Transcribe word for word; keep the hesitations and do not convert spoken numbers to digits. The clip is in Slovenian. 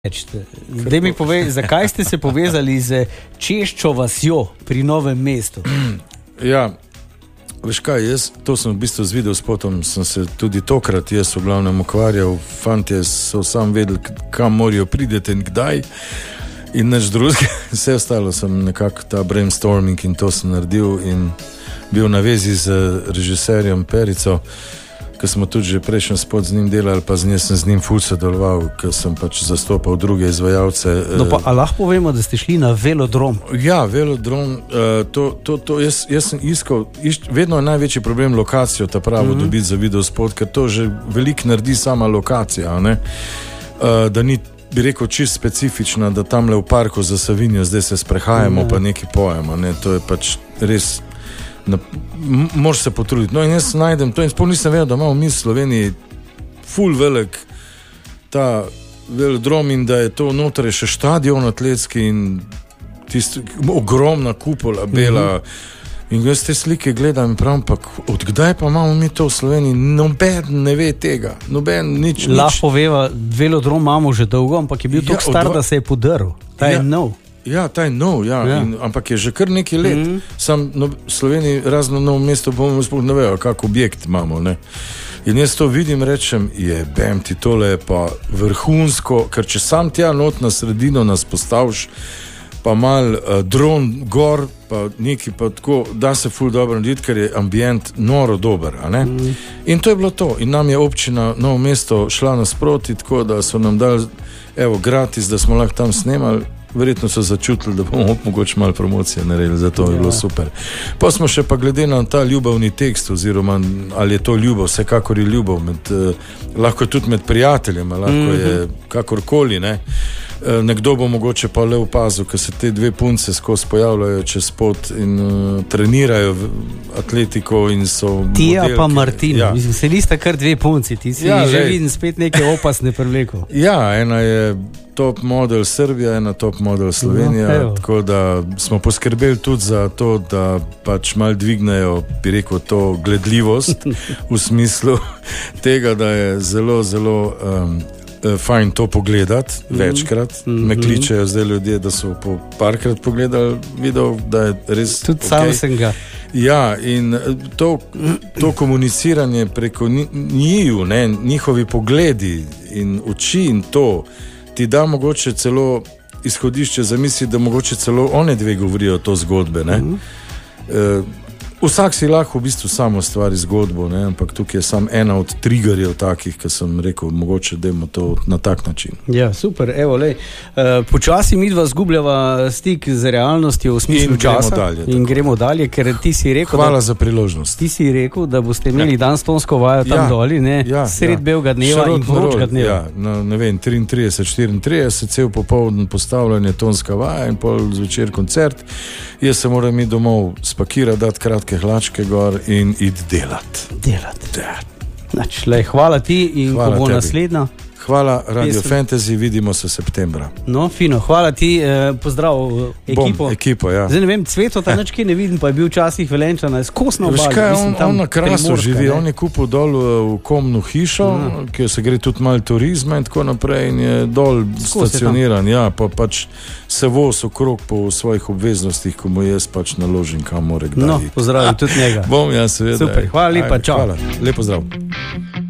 Zdaj mi povej, zakaj ste se povezali z Češčo vasjo pri Novem mestu? Ja, veš kaj, jaz, to sem v bistvu z videospotom, sem se tudi tokrat jaz v glavnem ukvarjal, fantje so sam vedeli, kam morajo prideti in kdaj in nič drugega, vse ostalo sem nekako ta brainstorming in to sem naredil in bil na vezi z režiserjem Perico, ker smo tudi že prejšnji spot z njim delali, pa z njim sem z njim ful sodeloval, ker sem pač zastopal druge izvajalce. No pa, a lahko povemo, da ste šli na velodrom? Ja, velodrom, uh, to, to, to, jaz, jaz sem iskal, iš, vedno je največji problem lokacijo ta pravo mm-hmm. dobiti za videospot, ker to že veliko naredi sama lokacija, ne? Uh, da ni, bi rekel, čist specifična, da tamle v parku za Savinjo zdaj se sprehajamo, mm-hmm. pa nekaj pojemo, ne? To je pač res... Na, m- moraš se potruditi. No in jaz najdem to in sploh nisem vedel, da imamo mi v Sloveniji ful velik ta velodrom in da je to noter še štadion atletski in tisti ogromna kupola, bela. Mm-hmm. In jaz te slike gledam in pravim, pa odkdaj pa imamo mi to v Sloveniji? Noben ne ve tega. Noben nič. Lahko veva, velodrom imamo že dolgo, ampak je bil ja, tako star, odva... da se je podrl. Ta je ja. nov. Ja, ta je nov, ja. Ja. In, ampak je že kar nekaj let. Mm-hmm. Sam no, v Sloveniji razno novo mesto bomo sploh ne vejo, kak objekt imamo. Ne? In jaz to vidim, rečem, je bem ti tole pa vrhunsko, ker če sam tja not na sredino nas postaviš, pa mal uh, dron gor, pa neki pa tako, da se ful dobro narediti, ker je ambient noro dober. A ne? Mm-hmm. In to je bilo to. In nam je občina Novo mesto šla nasproti, tako da so nam dali, evo, gratis, da smo lahko tam snemali. Verjetno so začutili, da bomo mogoče malo promocije naredili, zato je bilo ja. super. Pa smo še pa glede na ta ljubavni tekst, oziroma ali je to ljubav, vsekakor je ljubav, med, eh, lahko je tudi med prijateljem, lahko mm-hmm. je kakorkoli, ne. Eh, nekdo bo mogoče pa le opazil, ker se te dve punce skozi pojavljajo čez pot in uh, trenirajo atletiko in so Tija modelke. Pa Martin, ja. mislim, se nista kar dve punci, ti si ja, že vidim spet neke opasne prevleko. Ja, ena je top model Srbija, ena top model Slovenija, no, tako da smo poskrbeli tudi za to, da pač malo dvignejo, bi rekel, to gledljivost v smislu tega, da je zelo, zelo um, fajn to pogledati mm. večkrat. Mm-hmm. Me kličejo zdaj ljudje, da so po parkrat pogledali video, da je res tudi okay. sam sem ga. Ja, in to, to komuniciranje preko njiju, ne, njihovi pogledi in oči in to ti da mogoče celo izhodišče za misli, da mogoče celo one dve govorijo to zgodbe, ne. Mm. E, vsak si lahko v bistvu samo stvari zgodbo, ne, ampak tukaj je sam ena od triggerjev takih, ki sem rekel, mogoče dajmo to na tak način. Ja, super, evo, lej, uh, počasi midva zgubljava stik z realnostjo v smislu in časa gremo dalje, in gremo dalje, ker ti si rekel, hvala da, za priložnost. Ti si rekel, da boste imeli ja. dan stonsko vajo tam ja. doli, ne, ja, sred ja. belega dneva Šarot in vročega dneva. Ja, na, ne vem, triintrideset, štiriintrideset, cel popoldan postavljanje tonska vaja in pol zvečer koncert. Jaz se moram iti domov spakirati, dati kratke hlačke gor in iti delat. Delat. Znači, lej, hvala ti in hvala ko bo tebi. Naslednja. Hvala Radio Pesem. Fantasy, vidimo se septembra. No, fino, hvala ti, eh, pozdrav ekipo. Bom, ekipo, ja. Zdaj ne vem, Cveto ta nič, ki ne vidim, pa je bil včasih Velenčana, je skosno obali. Veš kaj, on, on na Krasu živi, ne? On je kupil dol v Komnu hišo, ja. Kjer se gre tudi malo turizma in tako naprej in je dol Skos stacioniran, je ja, pa pač se voz okrog po svojih obveznostih, ko mu jaz pač naložim, kam more kdaj. No, pozdravi tudi njega. Bom, ja, seveda. Super, hvala lepa, čau. Hvala, lepo zdrav.